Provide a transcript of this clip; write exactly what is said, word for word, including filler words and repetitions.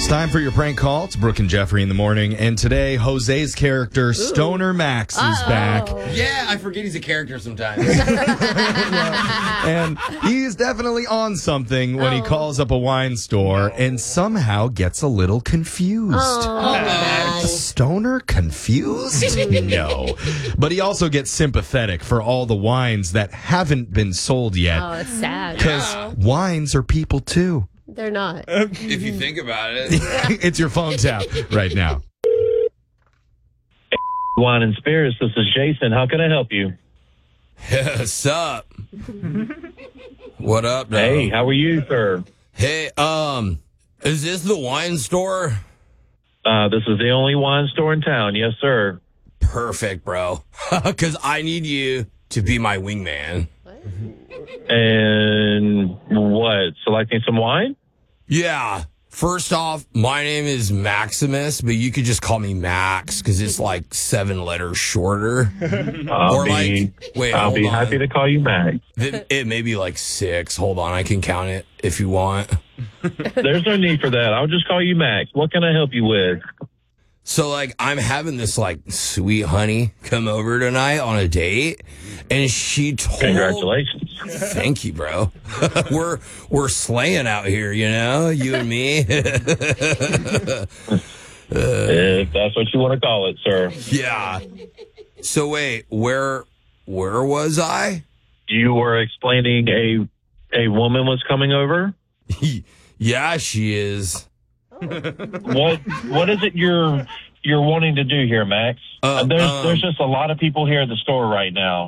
It's time for your prank call. It's Brooke and Jeffrey in the morning. And today, Jose's character, Stoner Max, is Uh-oh. back. Yeah, I forget he's a character sometimes. And he's definitely on something when he calls up a wine store and somehow gets a little confused. Oh, Stoner confused? No. But he also gets sympathetic for all the wines that haven't been sold yet. oh, it's sad. Because wines are people too. They're not. If you think about it. It's your phone tap right now. Wine and Spirits, this is Jason. How can I help you? What's up? What up, dog? Hey, how are you, sir? Hey, um, is this the wine store? Uh, this is the only wine store in town. Yes, sir. Perfect, bro. Because I need you to be my wingman. And what? Selecting some wine? Yeah. First off, my name is Maximus, but you could just call me Max because it's like seven letters shorter. I'll Or be, like, wait, I'll hold be on. happy to call you Max. It, it may be like six. Hold on, I can count it if you want. There's no need for that. I'll just call you Max. What can I help you with? So, like, I'm having this, like, sweet honey come over tonight on a date, and she told... Congratulations. Thank you, bro. we're we're slaying out here, you know, you and me. If that's what you want to call it, sir. Yeah. So, wait, where where was I? You were explaining a a woman was coming over? Yeah, she is. What what is it you're you're wanting to do here, Max? Uh, there's um, there's just a lot of people here at the store right now.